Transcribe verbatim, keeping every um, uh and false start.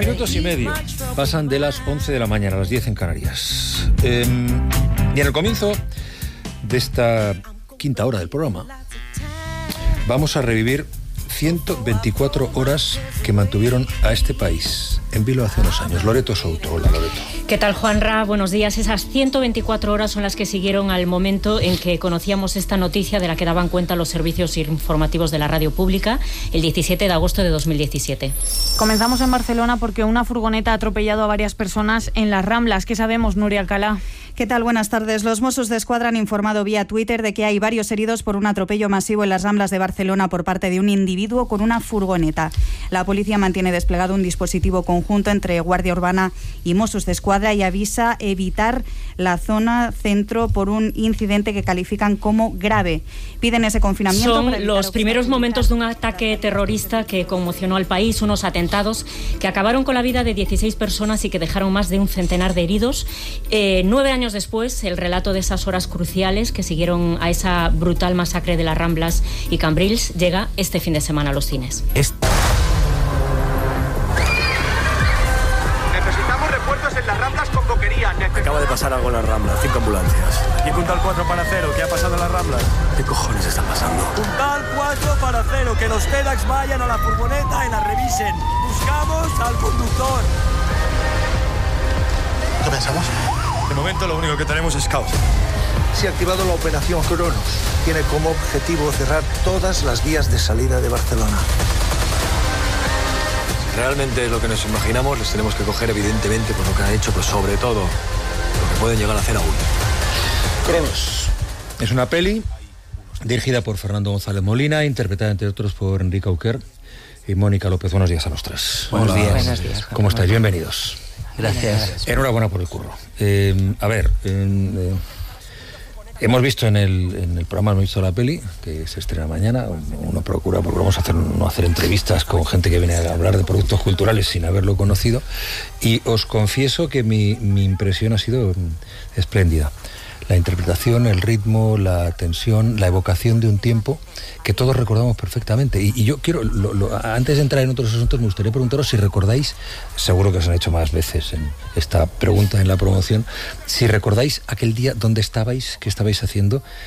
minutos y medio pasan de las once de la mañana a las diez en Canarias. Eh, y en el comienzo de esta quinta hora del programa vamos a revivir ciento veinticuatro horas que mantuvieron a este país en vilo hace unos años. Loreto Souto. Hola, Loreto. ¿Qué tal, Juanra? Buenos días. Esas ciento veinticuatro horas son las que siguieron al momento en que conocíamos esta noticia de la que daban cuenta los servicios informativos de la radio pública el diecisiete de agosto de dos mil diecisiete. Comenzamos en Barcelona porque una furgoneta ha atropellado a varias personas en las Ramblas. ¿Qué sabemos, Nuria Alcalá? ¿Qué tal? Buenas tardes. Los Mossos d'Esquadra han informado vía Twitter de que hay varios heridos por un atropello masivo en las Ramblas de Barcelona por parte de un individuo con una furgoneta. La policía mantiene desplegado un dispositivo conjunto entre Guardia Urbana y Mossos d'Esquadra y avisa evitar la zona centro por un incidente que califican como grave. Piden ese confinamiento. Son los primeros momentos de un ataque terrorista que conmocionó al país, unos atentados que acabaron con la vida de dieciséis personas y que dejaron más de un centenar de heridos. Eh, nueve años después, el relato de esas horas cruciales que siguieron a esa brutal masacre de las Ramblas y Cambrils llega este fin de semana a los cines. Est- Necesitamos refuerzos en las Ramblas con boquería. Necesitamos... Acaba de pasar algo en las Ramblas, cinco ambulancias. Y puntal cuatro para cero, ¿qué ha pasado en las Ramblas? ¿Qué cojones está pasando? Puntal cuatro para cero, que los TEDx vayan a la furgoneta y la revisen. Buscamos al conductor. ¿Qué pensamos? De momento lo único que tenemos es caos. Se ha activado la operación Cronos. Tiene como objetivo cerrar todas las vías de salida de Barcelona. Si realmente es lo que nos imaginamos, les tenemos que coger evidentemente por lo que han hecho, pero sobre todo lo que pueden llegar a hacer aún. Cronos es una peli dirigida por Fernando González Molina, interpretada entre otros por Enrique Auquer y Mónica López. Buenos días a los tres. Buenos días. Buenos días. ¿Cómo estáis? Bienvenidos. Gracias. Enhorabuena por el curro. Eh, a ver, eh, eh, hemos visto en el, en el programa, hemos visto la peli, que se estrena mañana. Uno procura, porque vamos a hacer, no hacer entrevistas con gente que viene a hablar de productos culturales sin haberlo conocido. Y os confieso que mi, mi impresión ha sido espléndida. La interpretación, el ritmo, la tensión, la evocación de un tiempo que todos recordamos perfectamente. Y, y yo quiero, lo, lo, antes de entrar en otros asuntos, me gustaría preguntaros si recordáis, seguro que os han hecho más veces en esta pregunta en la promoción, si recordáis aquel día dónde estabais, qué estabais haciendo